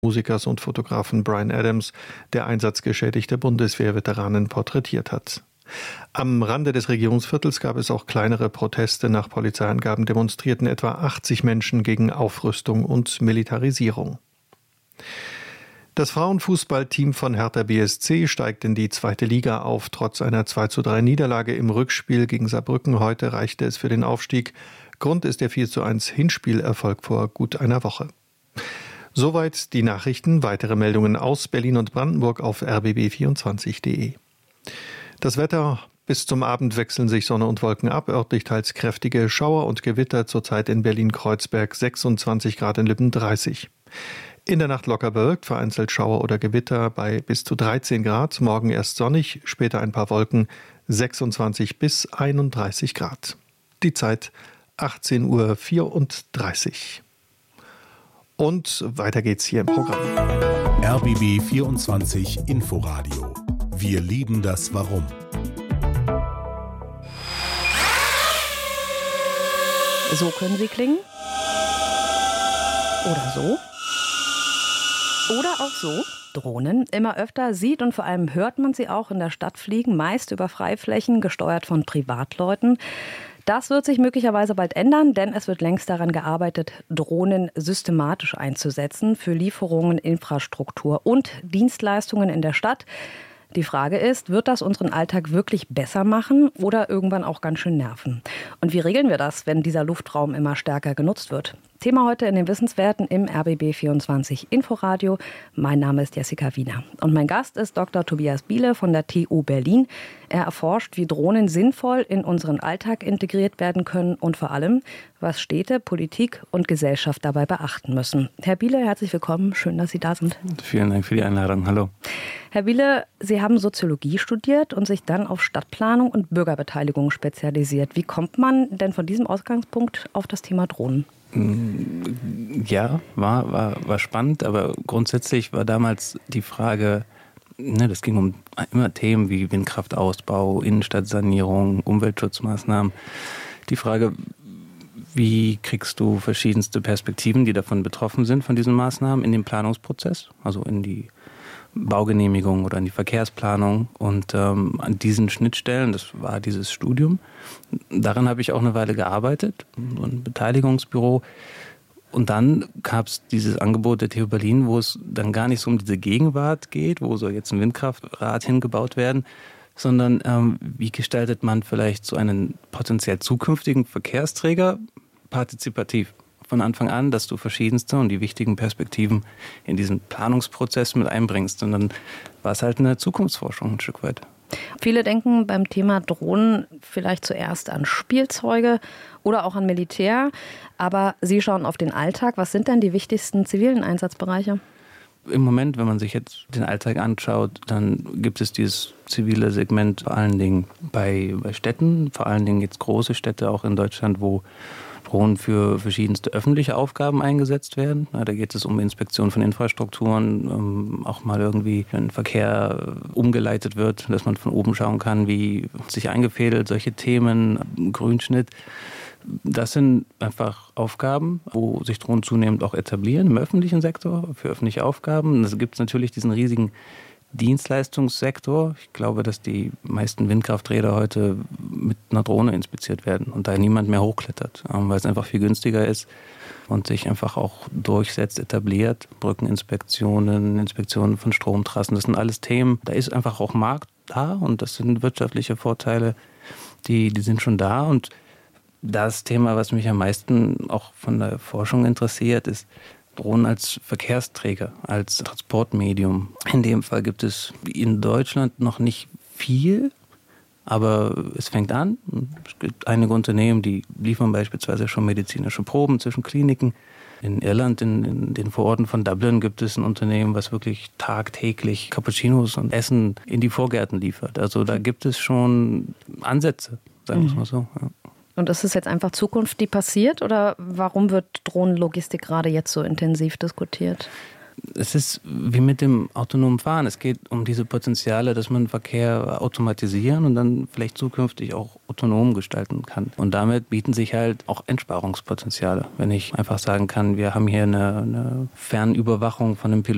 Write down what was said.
Musikers und Fotografen Bryan Adams, der einsatzgeschädigte Bundeswehrveteranen porträtiert hat. Am Rande des Regierungsviertels gab es auch kleinere Proteste. Nach Polizeiangaben demonstrierten etwa 80 Menschen gegen Aufrüstung und Militarisierung. Das Frauenfußballteam von Hertha BSC steigt in die 2. Liga auf. Trotz einer 2:3 Niederlage im Rückspiel gegen Saarbrücken heute reichte es für den Aufstieg. Grund ist der 4:1 Hinspielerfolg vor gut einer Woche. Soweit die Nachrichten. Weitere Meldungen aus Berlin und Brandenburg auf rbb24.de. Das Wetter: bis zum Abend wechseln sich Sonne und Wolken ab, örtlich teils kräftige Schauer und Gewitter, zurzeit in Berlin-Kreuzberg 26 Grad, in Lippen 30. In der Nacht locker bewölkt, vereinzelt Schauer oder Gewitter bei bis zu 13 Grad, morgen erst sonnig, später ein paar Wolken, 26 bis 31 Grad. Die Zeit 18:34 Uhr. Und weiter geht's hier im Programm. RBB 24 Inforadio. Wir lieben das Warum. So können sie klingen. Oder so. Oder auch so. Drohnen. Immer öfter sieht und vor allem hört man sie auch in der Stadt fliegen, meist über Freiflächen, gesteuert von Privatleuten. Das wird sich möglicherweise bald ändern, denn es wird längst daran gearbeitet, Drohnen systematisch einzusetzen für Lieferungen, Infrastruktur und Dienstleistungen in der Stadt. Die Frage ist, wird das unseren Alltag wirklich besser machen oder irgendwann auch ganz schön nerven? Und wie regeln wir das, wenn dieser Luftraum immer stärker genutzt wird? Thema heute in den Wissenswerten im RBB 24 Inforadio. Mein Name ist Jessica Wiener und mein Gast ist Dr. Tobias Biele von der TU Berlin. Er erforscht, wie Drohnen sinnvoll in unseren Alltag integriert werden können und vor allem, was Städte, Politik und Gesellschaft dabei beachten müssen. Herr Biele, herzlich willkommen. Schön, dass Sie da sind. Vielen Dank für die Einladung. Hallo. Herr Biele, Sie haben Soziologie studiert und sich dann auf Stadtplanung und Bürgerbeteiligung spezialisiert. Wie kommt man denn von diesem Ausgangspunkt auf das Thema Drohnen? Ja, war spannend, aber grundsätzlich war damals die Frage, das ging um immer Themen wie Windkraftausbau, Innenstadtsanierung, Umweltschutzmaßnahmen. Die Frage, wie kriegst du verschiedenste Perspektiven, die davon betroffen sind, von diesen Maßnahmen, in den Planungsprozess, also in die Baugenehmigung oder in die Verkehrsplanung, und an diesen Schnittstellen, das war dieses Studium, daran habe ich auch eine Weile gearbeitet, so ein Beteiligungsbüro, und dann gab es dieses Angebot der TU Berlin, wo es dann gar nicht so um diese Gegenwart geht, wo soll jetzt ein Windkraftrad hingebaut werden, sondern wie gestaltet man vielleicht so einen potenziell zukünftigen Verkehrsträger partizipativ? Von Anfang an, dass du verschiedenste und die wichtigen Perspektiven in diesen Planungsprozess mit einbringst. Und dann war es halt eine Zukunftsforschung ein Stück weit. Viele denken beim Thema Drohnen vielleicht zuerst an Spielzeuge oder auch an Militär. Aber Sie schauen auf den Alltag. Was sind denn die wichtigsten zivilen Einsatzbereiche? Im Moment, wenn man sich jetzt den Alltag anschaut, dann gibt es dieses zivile Segment vor allen Dingen bei Städten, vor allen Dingen jetzt große Städte auch in Deutschland, wo Drohnen für verschiedenste öffentliche Aufgaben eingesetzt werden. Ja, da geht es um Inspektion von Infrastrukturen, auch mal irgendwie, wenn Verkehr umgeleitet wird, dass man von oben schauen kann, wie sich eingefädelt, solche Themen, Grünschnitt. Das sind einfach Aufgaben, wo sich Drohnen zunehmend auch etablieren im öffentlichen Sektor für öffentliche Aufgaben. Und es gibt natürlich diesen riesigen Dienstleistungssektor. Ich glaube, dass die meisten Windkrafträder heute mit einer Drohne inspiziert werden und da niemand mehr hochklettert, weil es einfach viel günstiger ist und sich einfach auch durchsetzt, etabliert. Brückeninspektionen, Inspektionen von Stromtrassen, das sind alles Themen. Da ist einfach auch Markt da und das sind wirtschaftliche Vorteile, die sind schon da. Und das Thema, was mich am meisten auch von der Forschung interessiert, ist Drohnen als Verkehrsträger, als Transportmedium. In dem Fall gibt es in Deutschland noch nicht viel, aber es fängt an. Es gibt einige Unternehmen, die liefern beispielsweise schon medizinische Proben zwischen Kliniken. In Irland, in den Vororten von Dublin, gibt es ein Unternehmen, was wirklich tagtäglich Cappuccinos und Essen in die Vorgärten liefert. Also da gibt es schon Ansätze, sagen wir es mal so. Ja. Und ist es jetzt einfach Zukunft, die passiert? Oder warum wird Drohnenlogistik gerade jetzt so intensiv diskutiert? Es ist wie mit dem autonomen Fahren. Es geht um diese Potenziale, dass man Verkehr automatisieren und dann vielleicht zukünftig auch autonom gestalten kann. Und damit bieten sich halt auch Einsparungspotenziale. Wenn ich einfach sagen kann, wir haben hier eine Fernüberwachung von einem Piloten,